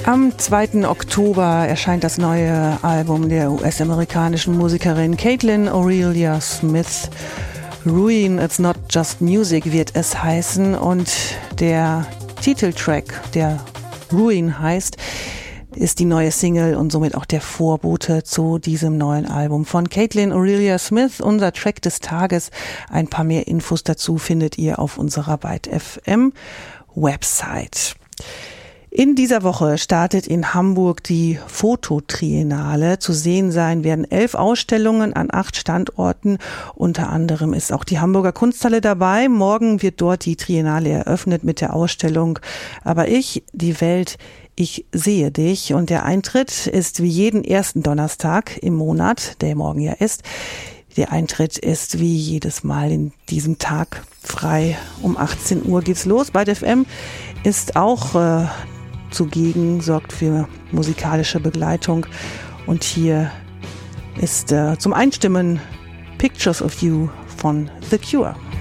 Am 2. Oktober erscheint das neue Album der US-amerikanischen Musikerin Caitlin Aurelia Smith. Ruin, It's Not Just Music wird es heißen, und der Titeltrack, der Ruin heißt, ist die neue Single und somit auch der Vorbote zu diesem neuen Album von Caitlin Aurelia Smith. Unser Track des Tages. Ein paar mehr Infos dazu findet ihr auf unserer Byte FM Website. In dieser Woche startet in Hamburg die Fototriennale. Zu sehen sein werden 11 Ausstellungen an 8 Standorten. Unter anderem ist auch die Hamburger Kunsthalle dabei. Morgen wird dort die Triennale eröffnet mit der Ausstellung Aber ich, die Welt, ich sehe dich. Und der Eintritt ist wie jeden ersten Donnerstag im Monat, der morgen ja ist. Der Eintritt ist wie jedes Mal in diesem Tag frei. Um 18 Uhr geht's los. Byte FM ist auch zugegen, sorgt für musikalische Begleitung. Und hier ist zum Einstimmen Pictures of You von The Cure.